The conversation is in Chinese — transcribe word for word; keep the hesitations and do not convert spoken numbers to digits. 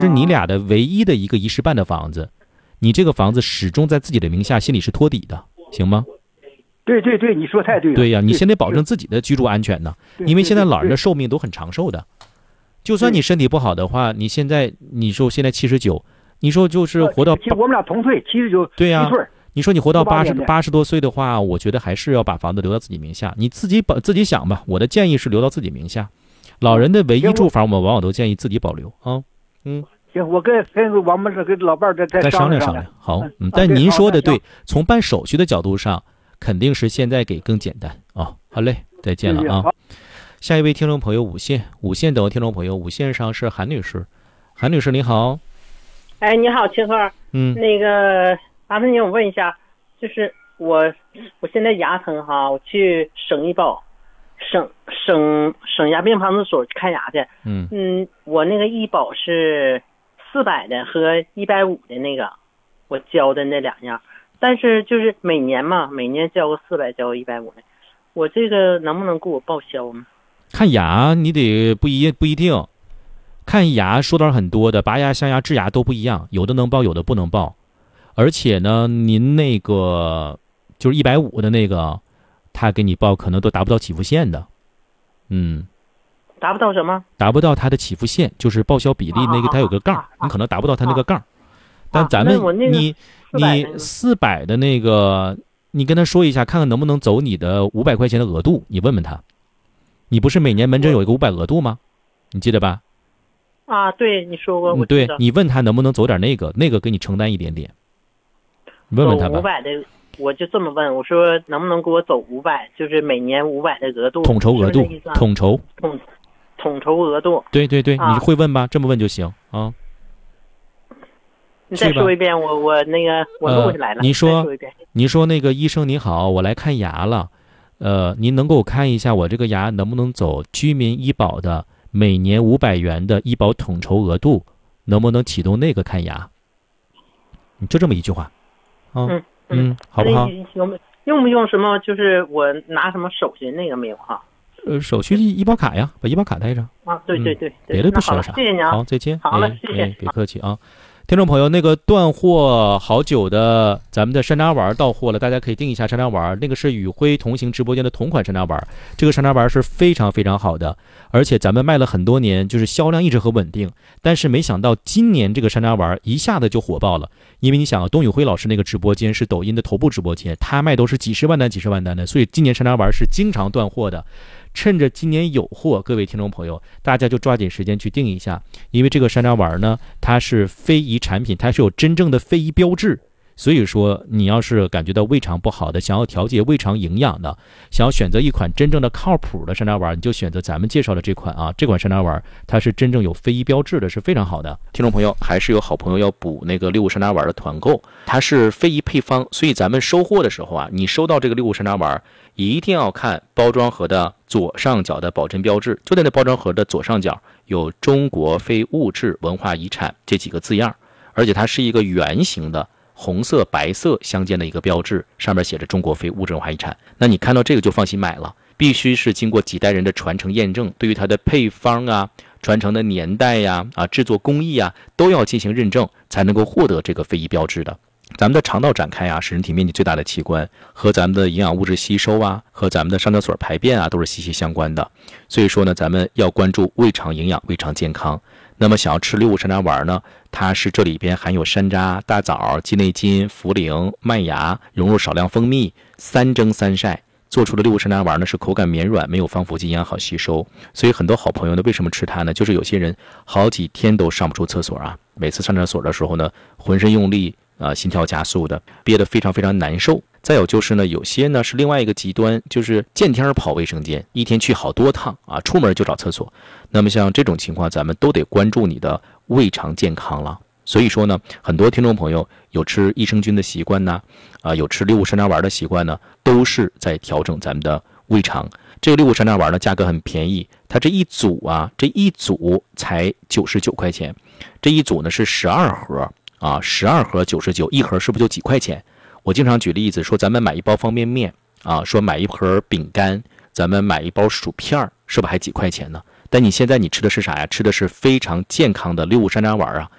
是你俩的唯一的一个一室半的房子，你这个房子始终在自己的名下，心里是托底的，行吗？ 对对对，你说太对了。 对呀、啊，你先得保证自己的居住安全呢，因为现在老人的寿命都很长寿的，就算你身体不好的话，你现在你说现在七十九，你说就是活到， 我们俩同岁，七十九， 对呀、啊，你说你活到八十八十多岁的话，我觉得还是要把房子留到自己名下，你自己保自己想吧。我的建议是留到自己名下，老人的唯一住房，我们往往都建议自己保留啊。嗯， 行，我跟跟我们这跟老伴再再商量商量。好，嗯，但您说的对，从办手续的角度上，肯定是现在给更简单啊。好嘞，再见了啊。下一位听众朋友，五线五线等听众朋友，五线上是韩女士，韩女士你好。 哎，你好，清鹤。 嗯， 那个麻烦您，我问一下，就是我我现在牙疼哈，我去省医保。省省省牙病防治所看牙去， 嗯嗯，我那个医保是四百的和一百五的那个，我交的那两样，但是就是每年嘛，每年交个四百，交个一百五的，我这个能不能给我报销呢？ 看牙你得不一不一定，看牙说道很多的，拔牙、镶牙、治牙都不一样，有的能报，有的不能报，而且呢，您那个就是一百五的那个。他给你报可能都达不到起付线的，嗯， 达不到什么？ 达不到他的起付线，就是报销比例那个，他有个杠，你可能达不到他那个杠。但咱们你你四百的那个，你跟他说一下，看看能不能走你的五百块钱的额度，你问问他，你不是每年门诊有一个五百额度吗？你记得吧？ 啊，对，你说过，我对你问他能不能走点那个，那个给你承担一点点，问问他吧。 五百的。我就这么问，我说能不能给我走五百，就是每年五百的额度， 统筹额度，统筹， 统统筹额度。 对对对， 啊、 你会问吧？这么问就行啊。 你再说一遍，我我那个我录下来了。 呃、你说， 说你说那个医生你好，我来看牙了，呃，您能给我看一下我这个牙能不能走居民医保的每年五百元的医保统筹额度，能不能启动那个看牙？你就这么一句话，啊。 嗯嗯，好不好？ 用用不用什么？就是我拿什么手续那个没有哈？ 呃，手续医保卡呀，把医保卡带上。 啊，对对对， 嗯、别的不需要啥。 谢谢你啊。 好，再见。 好了， 哎、 谢谢。 哎，别客气啊。听众朋友，那个断货好久的咱们的山楂丸到货了，大家可以订一下山楂丸。那个是宇辉同行直播间的同款山楂丸，这个山楂丸是非常非常好的，而且咱们卖了很多年，就是销量一直很稳定。但是没想到今年这个山楂丸一下子就火爆了，因为你想，东宇辉老师那个直播间是抖音的头部直播间，他卖都是几十万单、几十万单的，所以今年山楂丸是经常断货的。趁着今年有货，各位听众朋友，大家就抓紧时间去订一下，因为这个山楂丸呢，它是非遗产品，它是有真正的非遗标志。所以说，你要是感觉到胃肠不好的，想要调节胃肠营养的，想要选择一款真正的靠谱的山楂丸，你就选择咱们介绍的这款啊，这款山楂丸它是真正有非遗标志的，是非常好的。听众朋友，还是有好朋友要补那个六物山楂丸的团购，它是非遗配方，所以咱们收货的时候啊，你收到这个六物山楂丸，一定要看包装盒的左上角的保真标志，就在那包装盒的左上角有中国非物质文化遗产这几个字样，而且它是一个圆形的红色白色相间的一个标志，上面写着中国非物质文化遗产。那你看到这个就放心买了，必须是经过几代人的传承验证，对于它的配方啊、传承的年代呀、啊、制作工艺啊，都要进行认证，才能够获得这个非遗标志的。咱们的肠道展开啊，是人体面积最大的器官，和咱们的营养物质吸收啊，和咱们的上厕所排便啊，都是息息相关的。所以说呢，咱们要关注胃肠营养、胃肠健康。那么想要吃六物山楂丸呢，它是这里边含有山楂、大枣、鸡内金、茯苓、麦芽，融入少量蜂蜜，三蒸三晒做出的六物山楂丸呢，是口感绵软，没有防腐剂，营养好吸收。所以很多好朋友呢，为什么吃它呢？就是有些人好几天都上不出厕所啊，每次上厕所的时候呢，浑身用力啊，心跳加速的，憋得非常非常难受。再有就是呢，有些呢是另外一个极端，就是见天跑卫生间，一天去好多趟啊，出门就找厕所。那么像这种情况，咱们都得关注你的胃肠健康了。所以说呢，很多听众朋友有吃益生菌的习惯呢，啊，有吃六物山楂丸的习惯呢，都是在调整咱们的胃肠。这个六物山楂丸呢，价格很便宜，它这一组啊，这一组才九十九块钱，这一组呢是十二盒啊，十二盒九十九，一盒是不是就几块钱？我经常举例子说，咱们买一包方便面啊，说买一盒饼干，咱们买一包薯片，是不是还几块钱呢？ 但你现在你吃的是啥呀？吃的是非常健康的六物山楂丸啊。